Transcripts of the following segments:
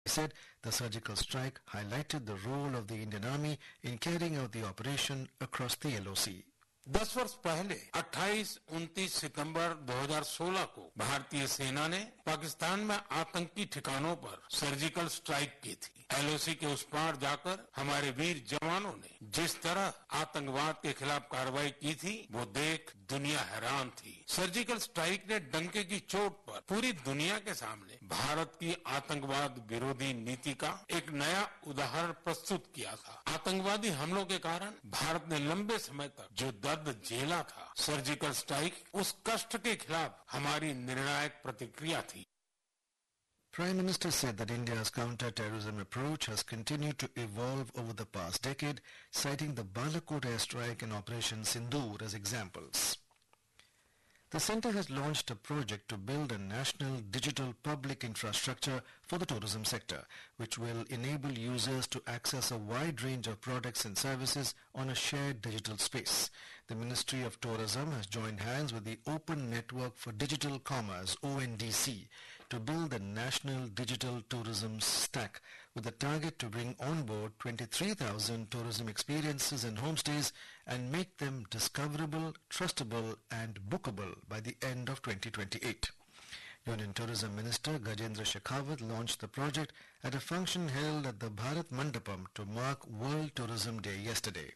said the surgical strike highlighted the role of the Indian Army in carrying out the operation across the LOC. 10 वर्ष पहले 28-29 सितंबर 2016 को भारतीय सेना ने पाकिस्तान में आतंकी ठिकानों पर सर्जिकल स्ट्राइक की थी। LOC के उस पार जाकर हमारे वीर जवानों ने जिस तरह आतंकवाद के खिलाफ कार्रवाई की थी वो देख दुनिया हैरान थी। सर्जिकल स्ट्राइक ने डंके की चोट पर पूरी दुनिया के सामने भारत की आतंकवाद विरोधी नीति का एक नया उदाहरण प्रस्तुत किया था। आतंकवादी हमलों के कारण भारत ने लंबे समय तक जो दर्द झेला था, सर्जिकल स्ट्राइक उस कष्ट के खिलाफ हमारी निर्णायक प्रतिक्रिया थी। Prime Minister said that India's counter-terrorism approach has continued to evolve over the past decade, citing the Balakot airstrike and Operation Sindoor as examples. The centre has launched a project to build a national digital public infrastructure for the tourism sector, which will enable users to access a wide range of products and services on a shared digital space. The Ministry of Tourism has joined hands with the Open Network for Digital Commerce, ONDC, to build the National Digital Tourism Stack with a target to bring on board 23,000 tourism experiences and homestays and make them discoverable, trustable and bookable by the end of 2028. Union Tourism Minister Gajendra Shekhawat launched the project at a function held at the Bharat Mandapam to mark World Tourism Day yesterday.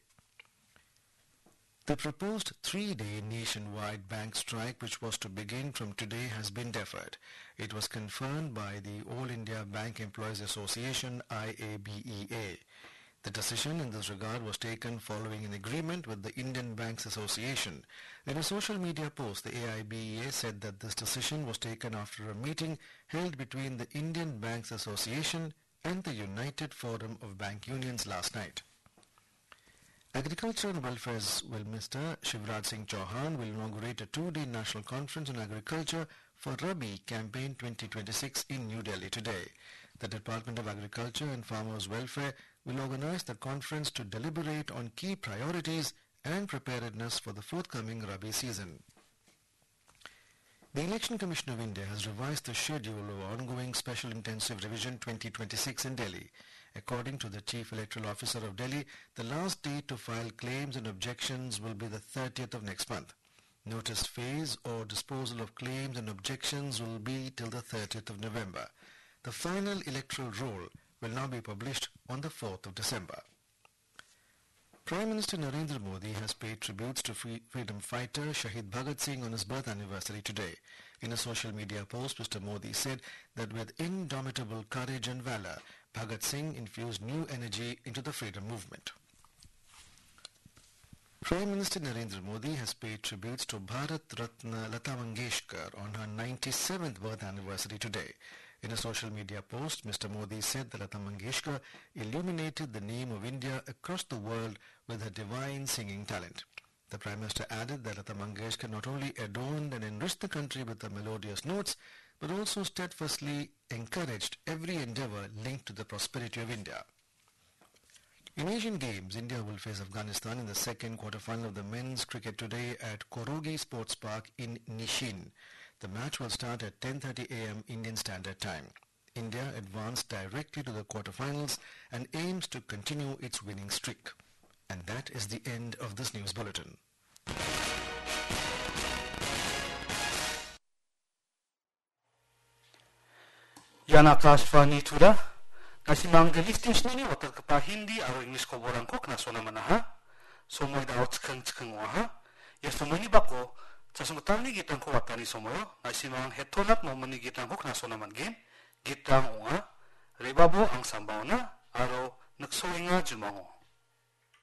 The proposed 3-day nationwide bank strike, which was to begin from today, has been deferred. It was confirmed by the All India Bank Employees Association, IABEA. The decision in this regard was taken following an agreement with the Indian Banks Association. In a social media post, the AIBEA said that this decision was taken after a meeting held between the Indian Banks Association and the United Forum of Bank Unions last night. Agriculture and Welfare Minister Shivraj Singh Chauhan will inaugurate a 2-day national conference on agriculture for Rabi Campaign 2026 in New Delhi today. The Department of Agriculture and Farmers' Welfare will organize the conference to deliberate on key priorities and preparedness for the forthcoming Rabi season. The Election Commission of India has revised the schedule of ongoing Special Intensive Revision 2026 in Delhi. According to the Chief Electoral Officer of Delhi, the last date to file claims and objections will be the 30th of next month. Notice phase or disposal of claims and objections will be till the 30th of November. The final electoral roll will now be published on the 4th of December. Prime Minister Narendra Modi has paid tributes to freedom fighter Shahid Bhagat Singh on his birth anniversary today. In a social media post, Mr. Modi said that with indomitable courage and valor, Bhagat Singh infused new energy into the freedom movement. Prime Minister Narendra Modi has paid tributes to Bharat Ratna Lata Mangeshkar on her 97th birth anniversary today. In a social media post, Mr. Modi said that Lata Mangeshkar illuminated the name of India across the world with her divine singing talent. The Prime Minister added that Lata Mangeshkar not only adorned and enriched the country with her melodious notes, but also steadfastly encouraged every endeavour linked to the prosperity of India. In Asian Games, India will face Afghanistan in the second quarter-final of the men's cricket today at Korogi Sports Park in Nishin. The match will start at 10:30 a.m. Indian Standard Time. India advanced directly to the quarter-finals and aims to continue its winning streak. And that is the end of this news bulletin. Yan Akashvani Tuda, Nasimangalistin Watakapa Hindi or English Koborankok Nasonamanaha, so my doubts can waha, yes to many bako, Tasumutani Gitan Kuatani Somoyo, Nasimang Hetonap no money Gitan Hook Nasonaman game, Gitang Ua, Rebabo ang Sambauna, Aro Naksoinga Jumango.